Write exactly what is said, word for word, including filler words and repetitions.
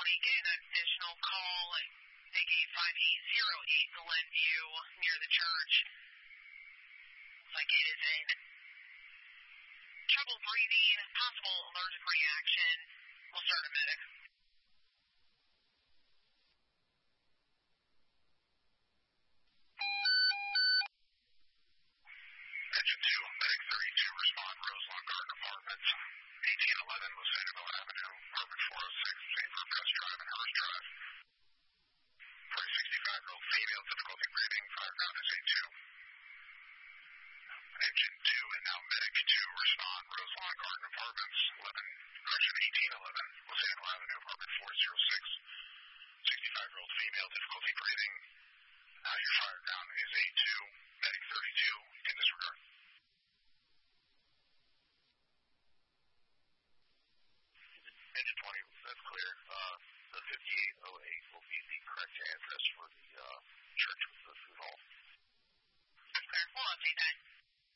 twenty, getting an additional call at Big eight five eight zero eight Glenview near the church. Looks like it is in trouble breathing, possible allergic reaction. We'll start a medic. Engine two, medic thirty-two, respond, Roselawn Garden Apartments, eighteen eleven Luciano Avenue, apartment four oh six, Saint Press Drive and Hurst Drive. For a sixty-five-year-old female, difficulty breathing, fire ground is A two. Engine two and now medic two, respond, Roselawn Garden Apartments, eleven, correction, eighteen eleven Luciano Avenue, apartment four oh six. sixty-five-year-old female, difficulty breathing. Now your fire ground is A two, medic thirty-two, in disregard. Engine twenty, that's clear. Uh, the fifty-eight oh eight will be the correct address for the uh, church with the food hall. That's clear. We'll update that.